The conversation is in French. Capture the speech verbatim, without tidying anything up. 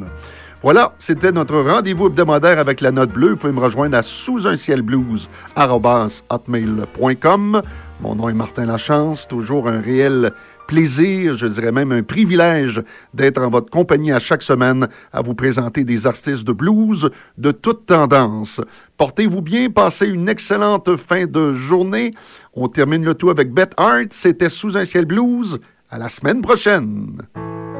exemple. Voilà, c'était notre rendez-vous hebdomadaire avec la note bleue. Vous pouvez me rejoindre à sous un ciel blues arobase hotmail point com. Mon nom est Martin Lachance, toujours un réel plaisir, je dirais même un privilège d'être en votre compagnie à chaque semaine à vous présenter des artistes de blues de toute tendance. Portez-vous bien, passez une excellente fin de journée. On termine le tout avec Beth Hart, c'était Sous un ciel blues. À la semaine prochaine.